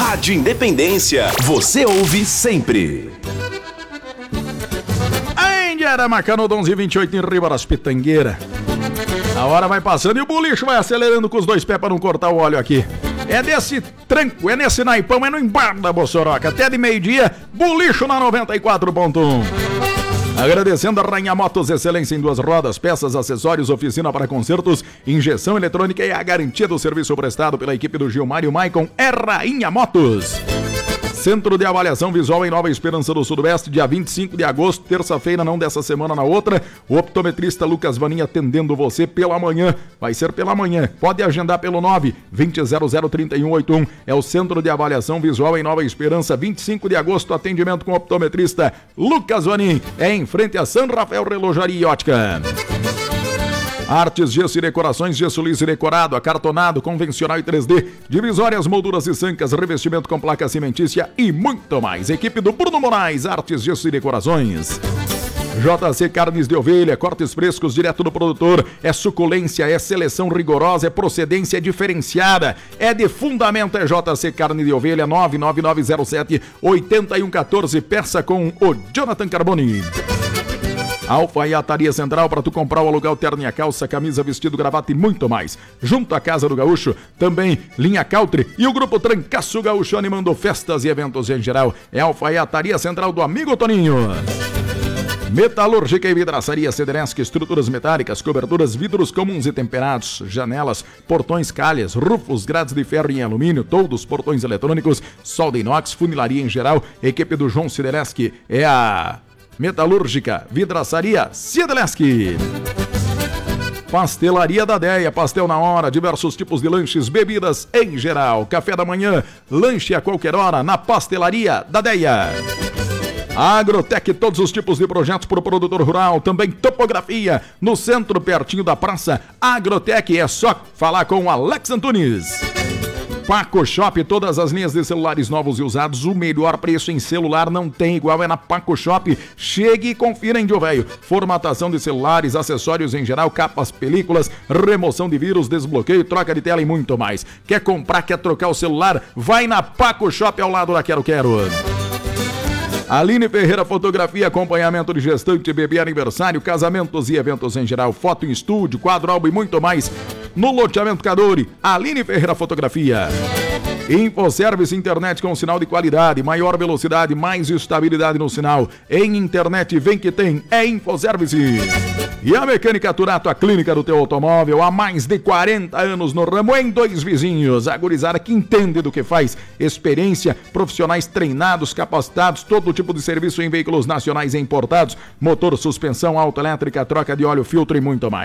Rádio Independência, você ouve sempre. Ainda Macanudo 1128 em Riba das Pitangueiras. A hora vai passando e o bolicho vai acelerando com os dois pés para não cortar o óleo aqui. É desse tranco, é nesse naipão, é no embalo da Bossoroca. Até de meio-dia, bolicho na 94.1. Agradecendo a Rainha Motos, excelência em 2 rodas, peças, acessórios, oficina para concertos, injeção eletrônica e a garantia do serviço prestado pela equipe do Gilmar e o Maicon é Rainha Motos. Centro de Avaliação Visual em Nova Esperança do Sudoeste, dia 25 de agosto, terça-feira, não dessa semana, na outra. O optometrista Lucas Vaninha atendendo você pela manhã. Vai ser pela manhã. Pode agendar pelo 9-2000-3181. É o Centro de Avaliação Visual em Nova Esperança, 25 de agosto, atendimento com o optometrista Lucas Vaninha. É em frente a São Rafael Relojaria e Ótica. Artes, gesso e decorações, gesso liso e decorado, acartonado, convencional e 3D, divisórias, molduras e sancas, revestimento com placa cimentícia e muito mais. Equipe do Bruno Moraes, Artes, gesso e decorações. JC Carnes de Ovelha, cortes frescos direto do produtor, é suculência, é seleção rigorosa, é procedência diferenciada, é de fundamento, é JC Carne de Ovelha, 99907-8114, peça com o Jonathan Carboni. Alfaiataria Central para tu comprar o aluguel, terno, calça, camisa, vestido, gravata e muito mais. Junto à Casa do Gaúcho, também Linha Country e o Grupo Trancaço Gaúcho animando festas e eventos em geral. É a Alfaiataria Central do amigo Toninho. Metalúrgica e Vidraçaria Cederesc, estruturas metálicas, coberturas, vidros comuns e temperados, janelas, portões, calhas, rufos, grades de ferro em alumínio, toldos, portões eletrônicos, solda inox, funilaria em geral. Equipe do João Cederesc é a Metalúrgica, Vidraçaria Cederesc. Pastelaria da Deia, pastel na hora, diversos tipos de lanches, bebidas em geral. Café da manhã, lanche a qualquer hora na Pastelaria da Deia. Agrotec, todos os tipos de projetos para o produtor rural, também topografia, no centro, pertinho da praça. Agrotec, é só falar com o Alex Antunes. Paco Shop, todas as linhas de celulares novos e usados, o melhor preço em celular não tem igual, é na Paco Shop. Chegue e confira em Dio Velho. Formatação de celulares, acessórios em geral, capas, películas, remoção de vírus, desbloqueio, troca de tela e muito mais. Quer comprar, quer trocar o celular? Vai na Paco Shop ao lado da Quero Quero. Aline Ferreira Fotografia, acompanhamento de gestante, bebê, aniversário, casamentos e eventos em geral, foto em estúdio, quadro, álbum e muito mais. No loteamento Cadore, Aline Ferreira Fotografia. InfoService, internet com sinal de qualidade, maior velocidade, mais estabilidade no sinal. Em internet vem que tem, é InfoService. E a Mecânica Turato, a clínica do teu automóvel, há mais de 40 anos no ramo, em Dois Vizinhos. A gurizada que entende do que faz, experiência, profissionais treinados, capacitados, todo tipo de serviço em veículos nacionais e importados, motor, suspensão, autoelétrica, troca de óleo, filtro e muito mais.